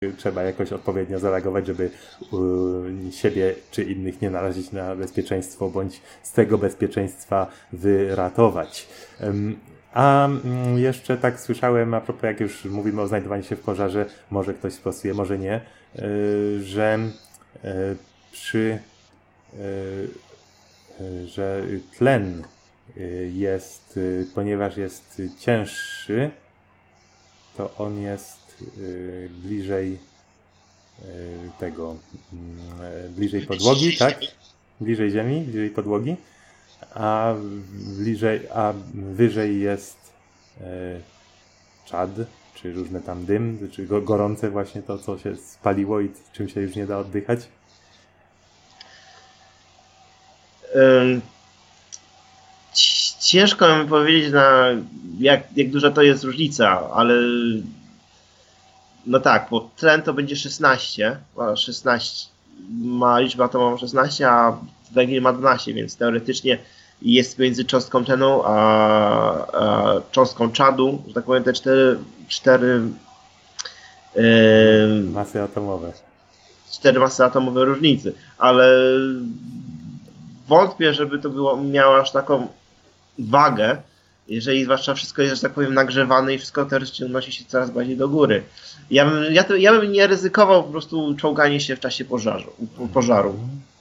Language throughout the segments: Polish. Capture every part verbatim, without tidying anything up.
trzeba jakoś odpowiednio zareagować, żeby y, siebie czy innych nie narazić na bezpieczeństwo, bądź z tego bezpieczeństwa wyratować. Ym, a y, jeszcze tak słyszałem, a propos, jak już mówimy o znajdowaniu się w pożarze, może ktoś sprostuje, może nie, y, że y, przy y, y, że tlen y, jest, y, ponieważ jest cięższy, to on jest y, bliżej y, tego, y, bliżej podłogi, tak? Bliżej ziemi, bliżej podłogi, a bliżej, a wyżej jest y, czad, czy różne tam dym, czy go, gorące właśnie to, co się spaliło i czym się już nie da oddychać. Um. Ciężko mi powiedzieć, na jak, jak duża to jest różnica, ale no tak, bo tlen to będzie szesnaście, szesnaście ma liczbę atomową szesnaście, a węgiel ma dwanaście, więc teoretycznie jest między cząstką tlenu a, a cząstką czadu, że tak powiem, te cztery, cztery yy, masy atomowe. Cztery masy atomowe różnicy, ale wątpię, żeby to było, miało aż taką wagę, jeżeli zwłaszcza wszystko jest, że tak powiem, nagrzewane i wszystko teoretycznie unosi się coraz bardziej do góry. Ja bym, ja, to, ja bym nie ryzykował po prostu czołganie się w czasie pożaru. pożaru.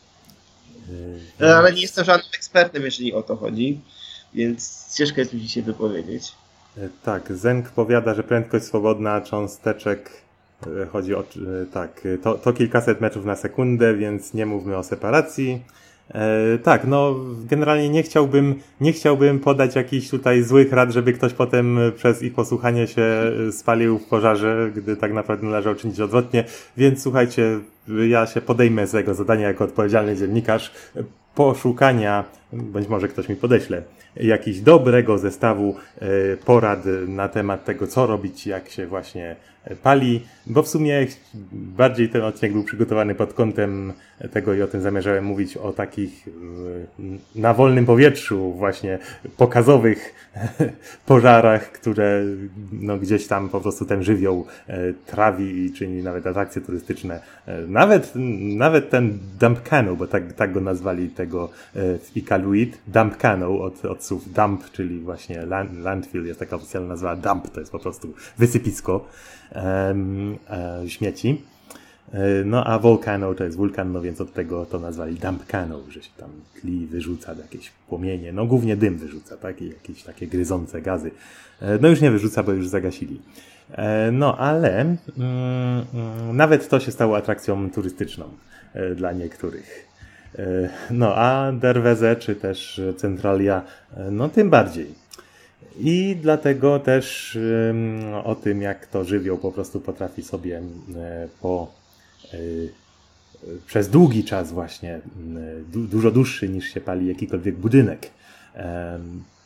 Ale nie jestem żadnym ekspertem, jeżeli o to chodzi, więc ciężko jest mi się wypowiedzieć. Tak, Zenk powiada, że prędkość swobodna cząsteczek, chodzi o, tak, to, to kilkaset metrów na sekundę, więc nie mówmy o separacji. E, tak, no generalnie nie chciałbym, nie chciałbym podać jakichś tutaj złych rad, żeby ktoś potem przez ich posłuchanie się spalił w pożarze, gdy tak naprawdę należało czynić odwrotnie, więc słuchajcie, ja się podejmę z tego zadania jako odpowiedzialny dziennikarz poszukania, bądź może ktoś mi podeśle, jakiś dobrego zestawu e, porad na temat tego, co robić, jak się właśnie pali, bo w sumie bardziej ten odcinek był przygotowany pod kątem tego i o tym zamierzałem mówić, o takich na wolnym powietrzu właśnie pokazowych pożarach, które no gdzieś tam po prostu ten żywioł trawi i czyni nawet atrakcje turystyczne. Nawet, nawet ten dump canoe, bo tak, tak go nazwali tego w Iqaluit, dump canoe od, od słów dump, czyli właśnie land, landfill, jest taka oficjalna nazwa, dump to jest po prostu wysypisko um, e, śmieci. No a volcano to jest wulkan, no więc od tego to nazwali dump canoe, że się tam tli, wyrzuca jakieś płomienie, no głównie dym wyrzuca, tak, i jakieś takie gryzące gazy. No już nie wyrzuca, bo już zagasili. No ale mm, nawet to się stało atrakcją turystyczną dla niektórych. No a Derweze czy też Centralia, no tym bardziej. I dlatego też um, o tym, jak to żywioł po prostu potrafi sobie e, po e, przez długi czas właśnie, du, dużo dłuższy niż się pali jakikolwiek budynek, e, e,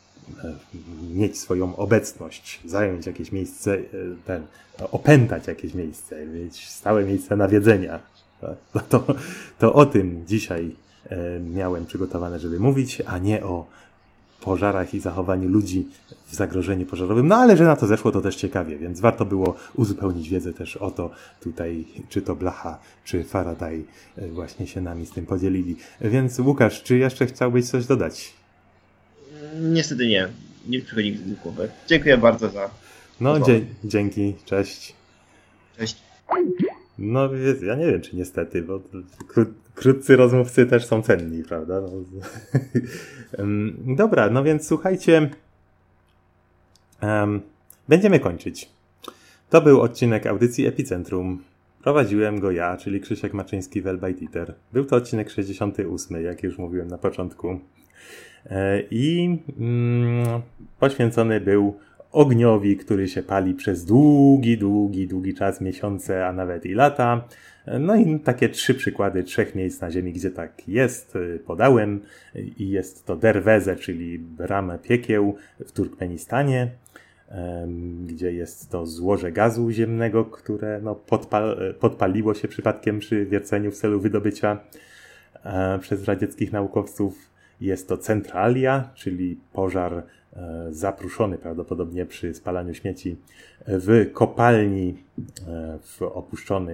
mieć swoją obecność, zająć jakieś miejsce, e, ten, opętać jakieś miejsce, mieć stałe miejsce nawiedzenia. To, to, to o tym dzisiaj e, miałem przygotowane, żeby mówić, a nie o pożarach i zachowaniu ludzi w zagrożeniu pożarowym. No ale że na to zeszło, to też ciekawie, więc warto było uzupełnić wiedzę też o to tutaj, czy to Blacha, czy Faraday właśnie się nami z tym podzielili. Więc Łukasz, czy jeszcze chciałbyś coś dodać? Niestety nie. Nie przychodzi mi do głowy. Dziękuję bardzo za... No dzie- dzięki, cześć. Cześć. No ja nie wiem, czy niestety, bo kró- krótcy rozmówcy też są cenni, prawda? No. Dobra, no więc słuchajcie, um, będziemy kończyć. To był odcinek audycji Epicentrum. Prowadziłem go ja, czyli Krzysiek Maczyński, Velbite-Eater. Był to odcinek sześćdziesiąty ósmy, jak już mówiłem na początku. I mm, poświęcony był ogniowi, który się pali przez długi, długi, długi czas, miesiące, a nawet i lata. No i takie trzy przykłady trzech miejsc na Ziemi, gdzie tak jest, podałem. I jest to Derweze, czyli bramę piekieł w Turkmenistanie, gdzie jest to złoże gazu ziemnego, które no, podpal- podpaliło się przypadkiem przy wierceniu w celu wydobycia przez radzieckich naukowców. Jest to Centralia, czyli pożar zapruszony prawdopodobnie przy spalaniu śmieci w kopalni w opuszczonym